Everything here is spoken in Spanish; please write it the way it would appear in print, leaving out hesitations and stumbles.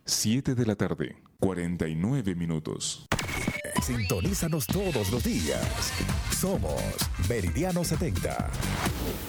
7 de la tarde, 49 minutos. Sintonízanos todos los días. Somos Meridiano 70.